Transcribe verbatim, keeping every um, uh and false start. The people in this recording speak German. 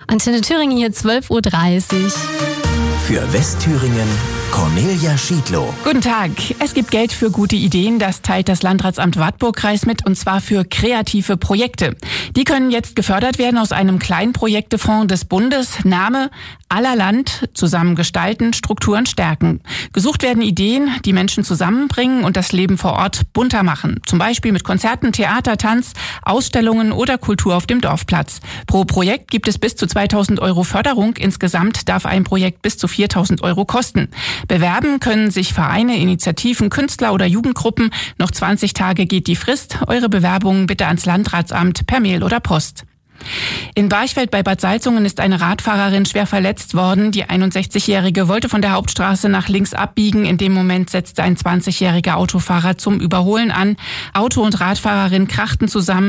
Antenne Thüringen hier zwölf Uhr dreißig. Für Westthüringen Cornelia Schiedlow. Guten Tag. Es gibt Geld für gute Ideen. Das teilt das Landratsamt Wartburg-Kreis mit, und zwar für kreative Projekte. Die können jetzt gefördert werden aus einem kleinen Projektefonds des Bundes. Name: Allerland. Zusammen gestalten, Strukturen stärken. Gesucht werden Ideen, die Menschen zusammenbringen und das Leben vor Ort bunter machen. Zum Beispiel mit Konzerten, Theater, Tanz, Ausstellungen oder Kultur auf dem Dorfplatz. Pro Projekt gibt es bis zu zweitausend Euro Förderung. Insgesamt darf ein Projekt bis zu viertausend Euro kosten. Bewerben können sich Vereine, Initiativen, Künstler oder Jugendgruppen. Noch zwanzig Tage geht die Frist. Eure Bewerbungen bitte ans Landratsamt per Mail oder Post. In Barchfeld bei Bad Salzungen ist eine Radfahrerin schwer verletzt worden. Die einundsechzigjährige wollte von der Hauptstraße nach links abbiegen. In dem Moment setzte ein zwanzigjähriger Autofahrer zum Überholen an. Auto und Radfahrerin krachten zusammen.